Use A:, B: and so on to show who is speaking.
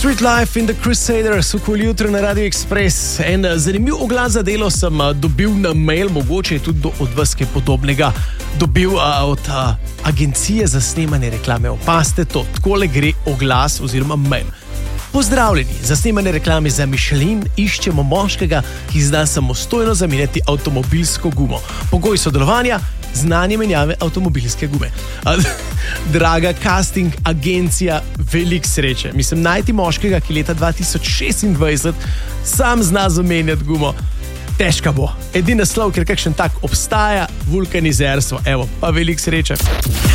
A: Street Life in the Crusaders, okoli jutra na Radio Express. En zanimiv oglas za delo sem dobil na mail, mogoče je tudi od vas kaj podobnega dobil od agencije za snemanje reklame. Opazite to, takole gre oglas oziroma mail. Pozdravljeni, za snemanje reklame za Michelin iščemo moškega, ki zna samostojno zamenjati avtomobilsko gumo. Pogoj sodelovanja, znanje menjave avtomobilske gume. Draga casting agencija, veliko sreče. Mislim, najti moškega, ki leta 2026 sam zna zamenjati gumo, težka bo. Edini naslov, ker kakšen tak obstaja, vulkanizerstvo. Evo, pa veliko sreče.